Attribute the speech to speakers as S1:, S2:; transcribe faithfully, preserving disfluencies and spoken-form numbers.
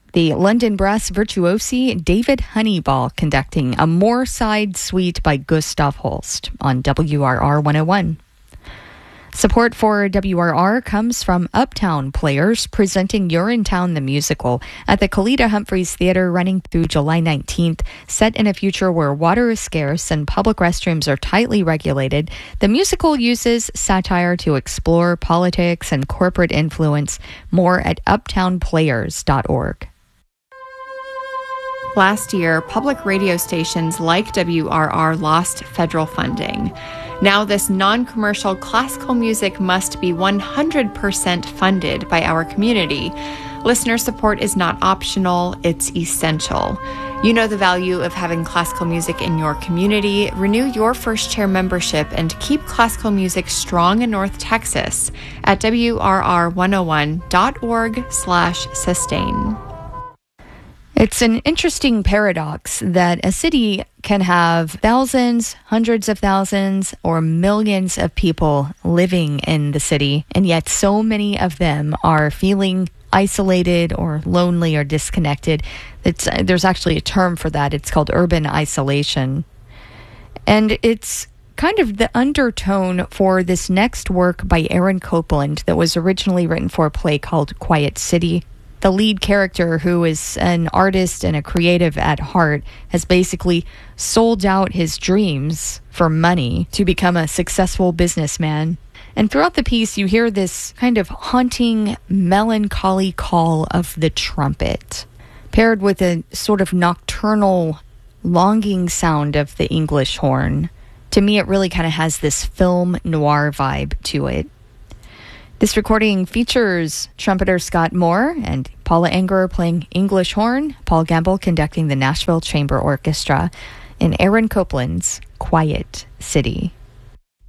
S1: The London brass virtuosi David Honeyball conducting a Moorside Suite by Gustav Holst on W R R one oh one. Support for W R R comes from Uptown Players presenting Urinetown the Musical at the Kalita Humphreys Theater running through July nineteenth. Set in a future where water is scarce and public restrooms are tightly regulated, the musical uses satire to explore politics and corporate influence. More at uptown players dot org.
S2: Last year, public radio stations like W R R lost federal funding. Now this non-commercial classical music must be one hundred percent funded by our community. Listener support is not optional, it's essential. You know the value of having classical music in your community. Renew your First Chair membership and keep classical music strong in North Texas at W R R one oh one dot org slash sustain.
S1: It's an interesting paradox that a city can have thousands, hundreds of thousands, or millions of people living in the city, and yet so many of them are feeling isolated or lonely or disconnected. It's, uh, there's actually a term for that. It's called urban isolation. And it's kind of the undertone for this next work by Aaron Copland that was originally written for a play called Quiet City. The lead character, who is an artist and a creative at heart, has basically sold out his dreams for money to become a successful businessman. And throughout the piece, you hear this kind of haunting, melancholy call of the trumpet, paired with a sort of nocturnal, longing sound of the English horn. To me, it really kind of has this film noir vibe to it. This recording features trumpeter Scott Moore and Paula Anger playing English horn, Paul Gamble conducting the Nashville Chamber Orchestra, in Aaron Copland's Quiet City.